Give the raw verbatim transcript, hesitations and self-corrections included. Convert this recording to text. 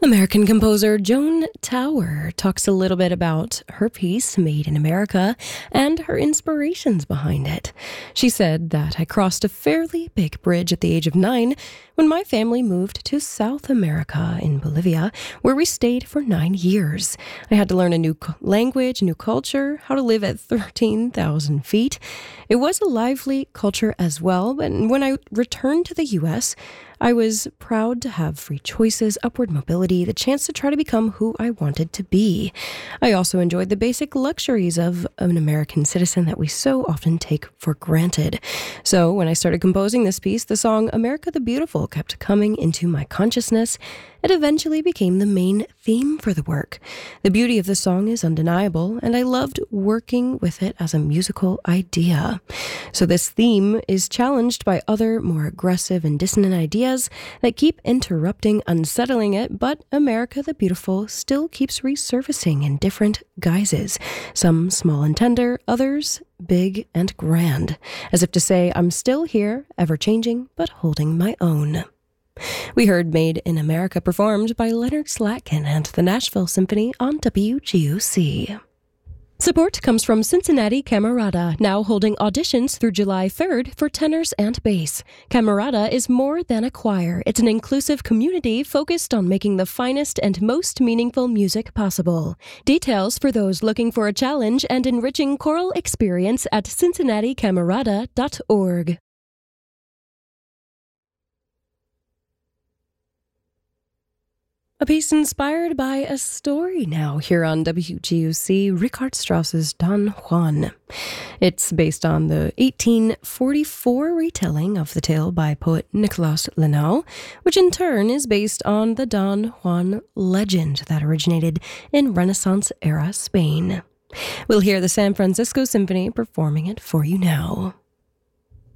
American composer Joan Tower talks a little bit about her piece, Made in America, and her inspirations behind it. She said that I crossed a fairly big bridge at the age of nine when my family moved to South America in Bolivia, where we stayed for nine years. I had to learn a new language, new culture, how to live at thirteen thousand feet. It was a lively culture as well, but when I returned to the U S, I was proud to have free choices, upward mobility, the chance to try to become who I wanted to be. I also enjoyed the basic luxuries of an American citizen that we so often take for granted. So when I started composing this piece, the song America the Beautiful kept coming into my consciousness. It eventually became the main theme for the work. The beauty of the song is undeniable, and I loved working with it as a musical idea. So this theme is challenged by other, more aggressive and dissonant ideas that keep interrupting, unsettling it, but America the Beautiful still keeps resurfacing in different guises. Some small and tender, others big and grand. As if to say, I'm still here, ever-changing, but holding my own. We heard Made in America performed by Leonard Slatkin and the Nashville Symphony on W G U C. Support comes from Cincinnati Camerata, now holding auditions through July third for tenors and bass. Camerata is more than a choir. It's an inclusive community focused on making the finest and most meaningful music possible. Details for those looking for a challenge and enriching choral experience at cincinnati camerata dot org. A piece inspired by a story now here on W G U C, Richard Strauss's Don Juan. It's based on the eighteen forty-four retelling of the tale by poet Nicolas Lenau, which in turn is based on the Don Juan legend that originated in Renaissance-era Spain. We'll hear the San Francisco Symphony performing it for you now.